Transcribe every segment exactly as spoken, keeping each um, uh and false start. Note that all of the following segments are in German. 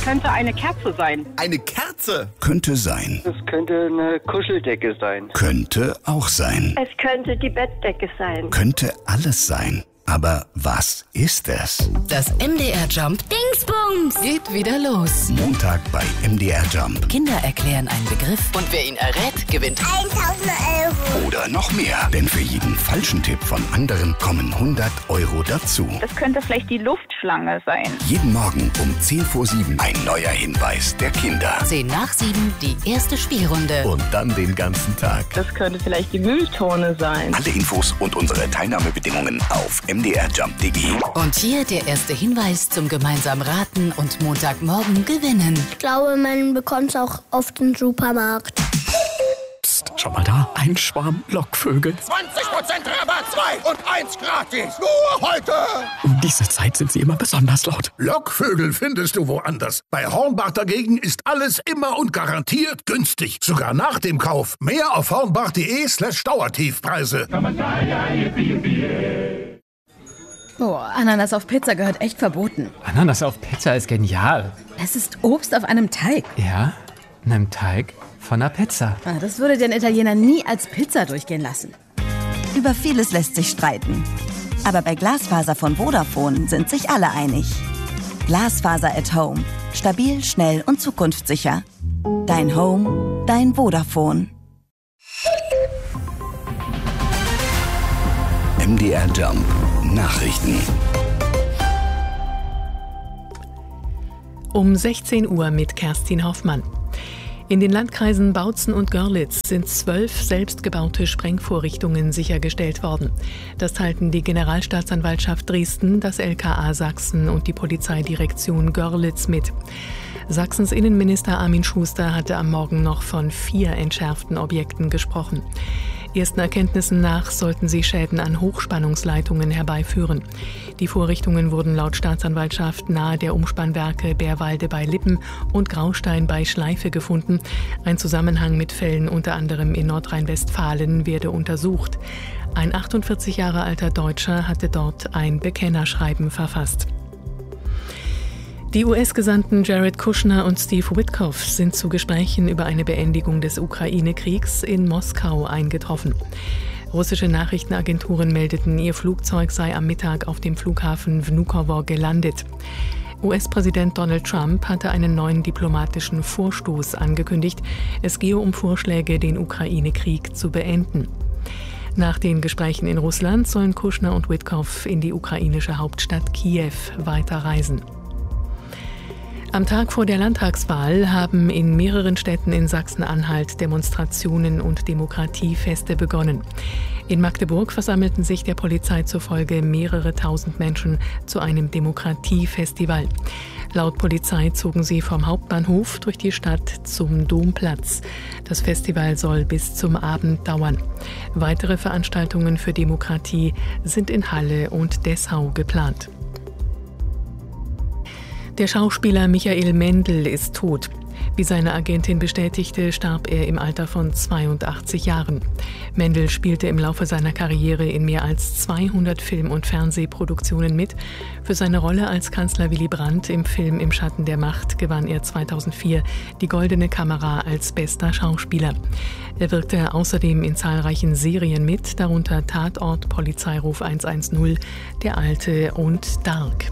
könnte eine Kerze sein. Eine Kerze? Könnte sein. Es könnte eine Kuscheldecke sein. Könnte auch sein. Es könnte die Bettdecke sein. Könnte alles sein. Aber was ist es? Das M D R Jump Dingsbums geht wieder los. Montag bei M D R Jump. Kinder erklären einen Begriff und wer ihn errät, gewinnt tausend Euro. Oder noch mehr. Denn für jeden falschen Tipp von anderen kommen hundert Euro dazu. Das könnte vielleicht die Luftschlange sein. Jeden Morgen um zehn vor sieben ein neuer Hinweis der Kinder. zehn nach sieben die erste Spielrunde. Und dann den ganzen Tag. Das könnte vielleicht die Mülltonne sein. Alle Infos und unsere Teilnahmebedingungen auf m d r jump punkt d e. Und hier der erste Hinweis zum gemeinsamen Raten und Montagmorgen gewinnen. Ich glaube, man bekommt es auch auf den Supermarkt. Psst, schau mal da, ein Schwarm Lockvögel. zwanzig Prozent Rabatt, zwei und eins gratis. Nur heute. Um diese Zeit sind sie immer besonders laut. Lockvögel findest du woanders. Bei Hornbach dagegen ist alles immer und garantiert günstig. Sogar nach dem Kauf. Mehr auf hornbach punkt d e slash Dauertiefpreise. Oh, Ananas auf Pizza gehört echt verboten. Ananas auf Pizza ist genial. Es ist Obst auf einem Teig. Ja, einem Teig von einer Pizza. Ah, das würde den Italiener nie als Pizza durchgehen lassen. Über vieles lässt sich streiten. Aber bei Glasfaser von Vodafone sind sich alle einig. Glasfaser at Home. Stabil, schnell und zukunftssicher. Dein Home, dein Vodafone. M D R Jump. Nachrichten. Um sechzehn Uhr mit Kerstin Hoffmann. In den Landkreisen Bautzen und Görlitz sind zwölf selbstgebaute Sprengvorrichtungen sichergestellt worden. Das teilten die Generalstaatsanwaltschaft Dresden, das L K A Sachsen und die Polizeidirektion Görlitz mit. Sachsens Innenminister Armin Schuster hatte am Morgen noch von vier entschärften Objekten gesprochen. Ersten Erkenntnissen nach sollten sie Schäden an Hochspannungsleitungen herbeiführen. Die Vorrichtungen wurden laut Staatsanwaltschaft nahe der Umspannwerke Bärwalde bei Lippen und Graustein bei Schleife gefunden. Ein Zusammenhang mit Fällen unter anderem in Nordrhein-Westfalen werde untersucht. Ein achtundvierzig Jahre alter Deutscher hatte dort ein Bekennerschreiben verfasst. Die U S-Gesandten Jared Kushner und Steve Witkoff sind zu Gesprächen über eine Beendigung des Ukraine-Kriegs in Moskau eingetroffen. Russische Nachrichtenagenturen meldeten, ihr Flugzeug sei am Mittag auf dem Flughafen Vnukovo gelandet. U S-Präsident Donald Trump hatte einen neuen diplomatischen Vorstoß angekündigt. Es gehe um Vorschläge, den Ukraine-Krieg zu beenden. Nach den Gesprächen in Russland sollen Kushner und Witkoff in die ukrainische Hauptstadt Kiew weiterreisen. Am Tag vor der Landtagswahl haben in mehreren Städten in Sachsen-Anhalt Demonstrationen und Demokratiefeste begonnen. In Magdeburg versammelten sich der Polizei zufolge mehrere tausend Menschen zu einem Demokratiefestival. Laut Polizei zogen sie vom Hauptbahnhof durch die Stadt zum Domplatz. Das Festival soll bis zum Abend dauern. Weitere Veranstaltungen für Demokratie sind in Halle und Dessau geplant. Der Schauspieler Michael Mendl ist tot. Wie seine Agentin bestätigte, starb er im Alter von zweiundachtzig Jahren. Mendl spielte im Laufe seiner Karriere in mehr als zweihundert Film- und Fernsehproduktionen mit. Für seine Rolle als Kanzler Willy Brandt im Film Im Schatten der Macht gewann er zweitausendvier die Goldene Kamera als bester Schauspieler. Er wirkte außerdem in zahlreichen Serien mit, darunter Tatort, Polizeiruf hundertzehn, Der Alte und Dark.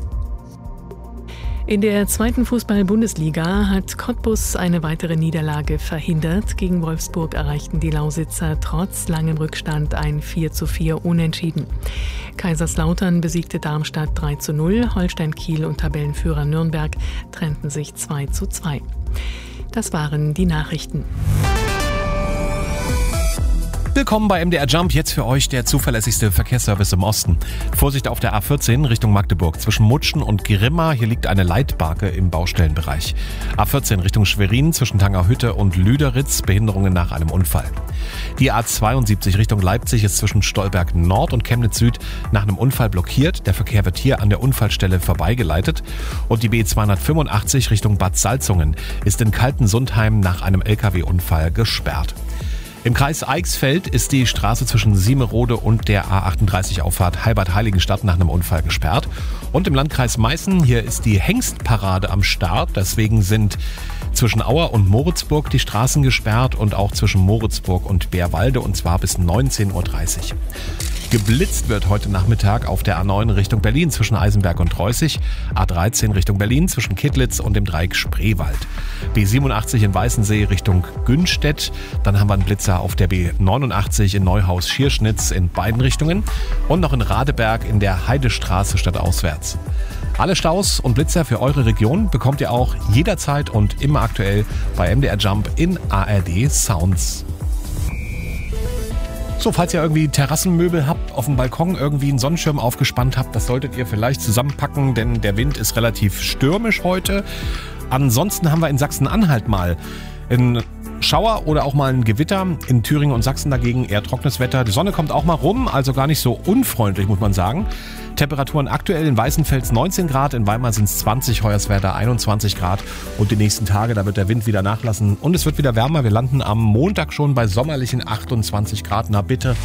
In der zweiten Fußball-Bundesliga hat Cottbus eine weitere Niederlage verhindert. Gegen Wolfsburg erreichten die Lausitzer trotz langem Rückstand ein vier zu vier Unentschieden. Kaiserslautern besiegte Darmstadt drei zu null, Holstein Kiel und Tabellenführer Nürnberg trennten sich zwei zu zwei. Das waren die Nachrichten. Willkommen bei M D R Jump, jetzt für euch der zuverlässigste Verkehrsservice im Osten. Vorsicht auf der A vierzehn Richtung Magdeburg zwischen Mutschen und Grimma, hier liegt eine Leitbarke im Baustellenbereich. A vierzehn Richtung Schwerin zwischen Tangerhütte und Lüderitz, Behinderungen nach einem Unfall. Die A zweiundsiebzig Richtung Leipzig ist zwischen Stolberg Nord und Chemnitz Süd nach einem Unfall blockiert. Der Verkehr wird hier an der Unfallstelle vorbeigeleitet. Und die B zweihundertfünfundachtzig Richtung Bad Salzungen ist in Kaltensundheim nach einem L K W-Unfall gesperrt. Im Kreis Eichsfeld ist die Straße zwischen Siemerode und der A achtunddreißig Auffahrt Heilbad-Heiligenstadt nach einem Unfall gesperrt. Und im Landkreis Meißen, hier ist die Hengstparade am Start. Deswegen sind zwischen Auer und Moritzburg die Straßen gesperrt und auch zwischen Moritzburg und Bärwalde, und zwar bis neunzehn Uhr dreißig. Geblitzt wird heute Nachmittag auf der A neun Richtung Berlin zwischen Eisenberg und Treußig, A dreizehn Richtung Berlin zwischen Kittlitz und dem Dreieck Spreewald, B siebenundachtzig in Weißensee Richtung Günstedt, dann haben wir einen Blitzer auf der B neunundachtzig in Neuhaus-Schierschnitz in beiden Richtungen und noch in Radeberg in der Heidestraße stadtauswärts. Alle Staus und Blitzer für eure Region bekommt ihr auch jederzeit und immer aktuell bei M D R Jump in A R D Sounds. So, falls ihr irgendwie Terrassenmöbel habt, auf dem Balkon irgendwie einen Sonnenschirm aufgespannt habt, das solltet ihr vielleicht zusammenpacken, denn der Wind ist relativ stürmisch heute. Ansonsten haben wir in Sachsen-Anhalt mal einen Schauer oder auch mal ein Gewitter. In Thüringen und Sachsen dagegen eher trockenes Wetter. Die Sonne kommt auch mal rum, also gar nicht so unfreundlich, muss man sagen. Temperaturen aktuell in Weißenfels neunzehn Grad, in Weimar sind es zwanzig, Hoyerswerda einundzwanzig Grad. Und die nächsten Tage, da wird der Wind wieder nachlassen und es wird wieder wärmer. Wir landen am Montag schon bei sommerlichen achtundzwanzig Grad. Na bitte.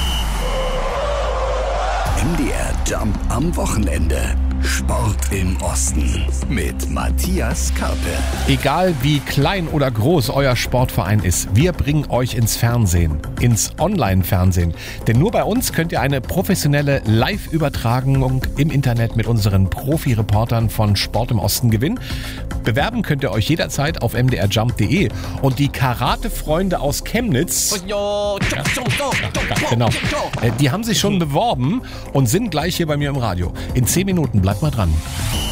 M D R Jump am Wochenende. Sport im Osten mit Matthias Karpe. Egal wie klein oder groß euer Sportverein ist, wir bringen euch ins Fernsehen, ins Online-Fernsehen. Denn nur bei uns könnt ihr eine professionelle Live-Übertragung im Internet mit unseren Profi-Reportern von Sport im Osten gewinnen. Bewerben könnt ihr euch jederzeit auf m d r jump punkt d e. Und die Karate-Freunde aus Chemnitz, ja, genau, die haben sich schon beworben und sind gleich hier bei mir im Radio. In zehn Minuten, bleibt mal dran.